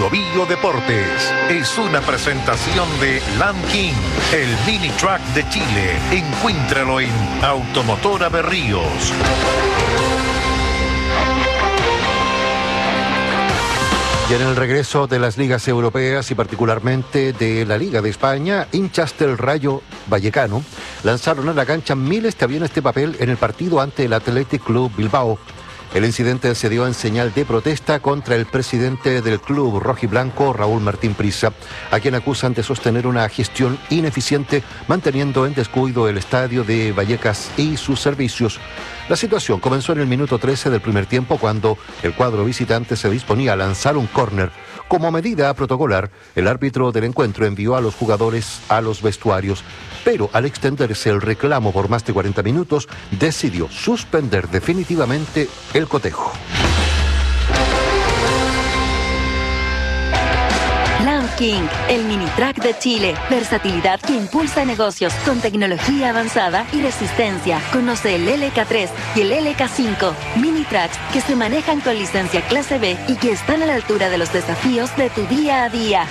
Bio Deportes es una presentación de Land King, el mini truck de Chile. Encuéntralo en Automotora Berríos. Y en el regreso de las ligas europeas y particularmente de la Liga de España, hinchas del Rayo Vallecano lanzaron a la cancha miles de aviones de papel en el partido ante el Athletic Club Bilbao. El incidente se dio en señal de protesta contra el presidente del club rojiblanco, Raúl Martín Prisa, a quien acusan de sostener una gestión ineficiente, manteniendo en descuido el estadio de Vallecas y sus servicios. La situación comenzó en el minuto 13 del primer tiempo, cuando el cuadro visitante se disponía a lanzar un córner. Como medida protocolar, el árbitro del encuentro envió a los jugadores a los vestuarios, pero al extenderse el reclamo por más de 40 minutos, decidió suspender definitivamente el cotejo. Land King, el mini truck de Chile. Versatilidad que impulsa negocios con tecnología avanzada y resistencia. Conoce el LK3 y el LK5. Mini trucks que se manejan con licencia clase B y que están a la altura de los desafíos de tu día a día.